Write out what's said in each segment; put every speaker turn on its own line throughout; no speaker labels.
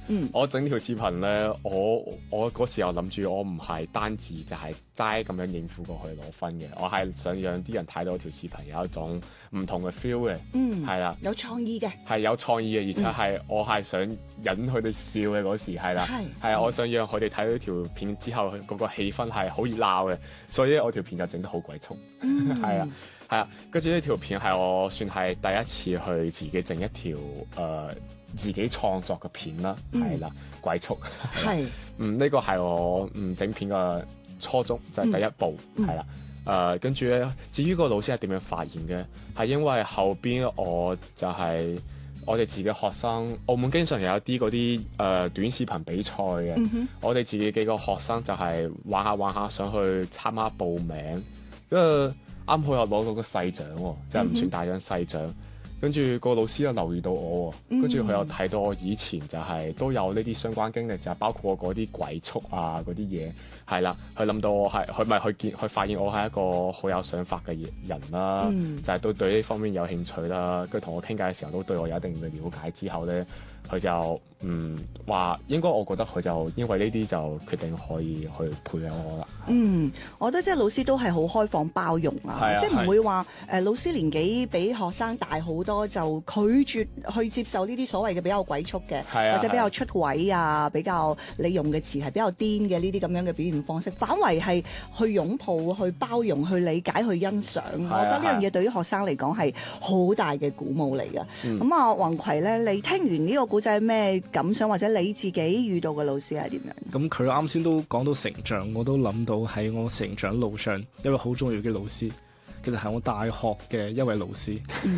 我整條視頻咧，我嗰時候諗住我唔係單止就係齋咁樣應付過去攞分嘅，我係想讓啲人睇到條視頻有一種唔同嘅 feel 嘅，係啦，
有創意嘅，
係有創意嘅，而且係我係想引佢哋笑嘅嗰時係啦，係啊，我想讓佢哋睇到條片之後嗰個氣氛係好熱鬧嘅，所以我條片就整得好鬼速，係啊。係啊，跟住呢條片係我算係第一次去自己整一條自己創作嘅片啦，係啦，鬼速係，呢個係我整片嘅初衷，就係第一步，係啦，跟住咧，至於個老師係點樣發現嘅，係因為後邊我就係我哋自己學生，澳門經常有一啲嗰啲短視頻比賽嘅，我哋自己幾個學生就係玩下想去參加報名，跟住啱好又攞到個細獎喎，即係唔算大獎細獎。跟住個老師又留意到我喎，跟住佢又睇到我以前就係都有呢啲相關經歷，就係包括嗰啲鬼畜啊嗰啲嘢，係啦，佢諗到我係佢咪佢發現我係一個好有想法嘅人啦，就係都對呢方面有興趣啦。跟住同我傾偈嘅時候都對我有一定嘅了解之後咧，佢就話應該我覺得佢就因為呢啲就決定可以去培養我啦。
我覺得即係老師都係好開放包容啊，即係唔會話老師年紀比學生大好多就拒絕去接受呢啲所謂嘅比較鬼畜嘅，或者比較出位啊，比較你用嘅詞係比較癲嘅呢啲咁樣嘅表現方式，反為係去擁抱、去包容、去理解、去欣賞。我覺得呢樣嘢對於學生嚟講係好大嘅鼓舞嚟㗎。咁啊，宏葵咧，你聽完呢個古仔咩感想，或者你自己遇到嘅老師係點樣？
咁佢啱先都講到成長，我都諗到喺我成長路上一位好重要嘅老師，其實係我大學嘅一位老師。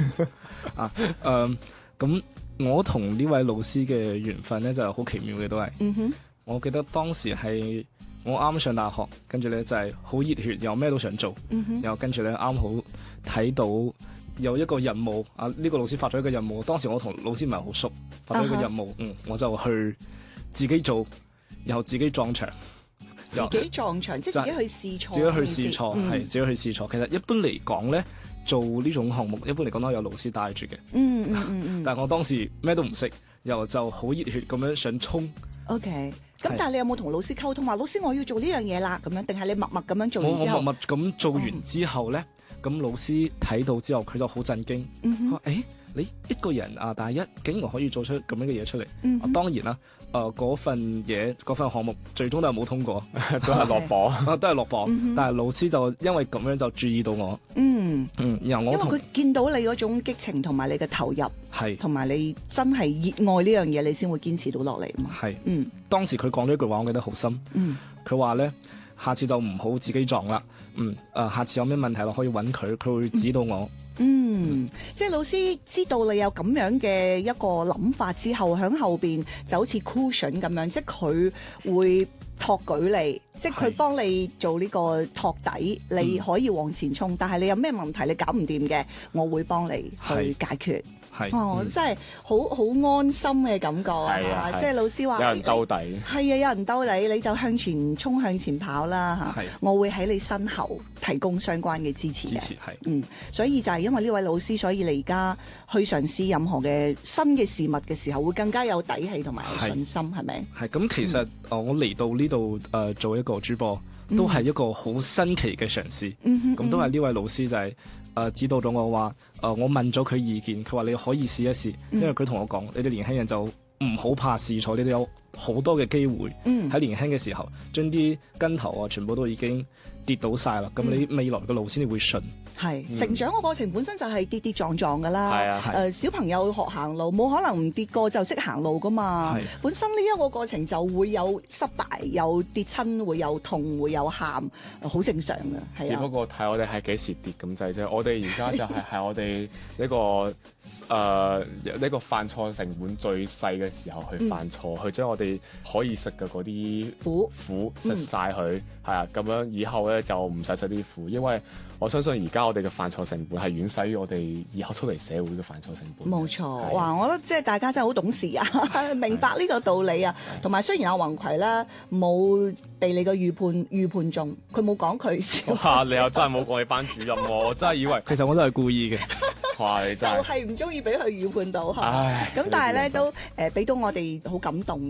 咁我同呢位老師嘅緣分咧就係好奇妙嘅，都係。我記得當時係我啱上大學，跟住咧就係好熱血，又咩都想做。然後跟住咧啱好睇到有一個任務啊，呢個老師發咗一個任務，當時我同老師唔係好熟，發咗一個任務，我就去自己做，然後自己撞牆。
自己撞牆，即係自己去試錯。
自己去試錯，係自己去試錯。其實一般嚟講咧，做呢種項目，一般嚟講都有老師帶住嘅。但係我當時咩都唔識，又就好熱血咁樣想衝。
OK，咁但係你有冇同老師溝通話，老師我要做呢樣嘢啦，咁樣定係你默默咁樣做完之後？
我默默咁做完之後咧，咁老師睇到之後，佢就好震驚。佢話：你一個人啊，大一竟然可以做出咁樣嘅嘢出嚟。當然啦。嗰份項目最終都係冇通過，
都係落榜，
都係落榜。但係老師就因為咁樣就注意到我，然後我因為
佢見到你嗰種激情同埋你嘅投入，係同埋你真係熱愛呢樣嘢，你先會堅持到落嚟嘛。係，
當時佢講咗一句話，我記得好深。佢話咧，下次就唔好自己撞啦。下次有咩問題咯，可以揾佢，佢會指導我。
即係老師知道你有咁樣嘅一個諗法之後，喺後邊就好似 cushion 咁樣，即係佢會托舉你，即係佢幫你做呢個托底，你可以往前衝。但係你有咩問題你搞唔掂嘅，我會幫你去解決。真係好安心嘅感覺啊！即係老師話有人兜底，係啊，有人兜底，你就向前衝，向前跑啦嚇！我會喺你身後提供相關嘅支持嘅。所以就係因為呢位老師，所以你而家去嘗試任何嘅新嘅事物嘅時候，會更加有底氣同埋有信心，係咪？係咁，
其實我嚟到呢度做一個主播，都係一個好新奇嘅嘗試。咁都係呢位老師就係。指導咗我話，我問咗佢意見，佢話你可以試一試，因為佢同我講，你哋年輕人就唔好怕試錯，你哋有好多嘅機會，喺年輕嘅時候，將啲跟頭啊，全部都已經跌倒晒啦，咁你未來嘅路先至會順。係成長嘅過程本身就係跌跌撞撞噶啦，小朋友學行路冇可能唔跌過就識行路噶嘛，本身呢一個過程就會有失敗，有跌親，會有痛，會有喊，好正常嘅。
只不過睇我哋係幾時跌咁滯啫，我哋而家就係我哋呢個犯錯成本最細嘅時候去犯錯，去將我哋可以食嘅嗰啲苦食晒佢，係啊，咁樣以後咧就唔使食啲苦，因為我相信而家我哋嘅犯錯成本係遠細於我哋以後出嚟社會嘅犯錯成本。冇錯，
哇！我覺得即係大家真係好懂事啊，明白呢個道理啊。同埋雖然阿宏葵啦冇被你嘅預判中，佢冇講佢。
哇！你又真係冇講你班主任喎，我真係以為
其實我都係故意嘅。
哇！你真係
就係唔中意俾佢預判到嚇。咁但係咧都俾到我哋好感動。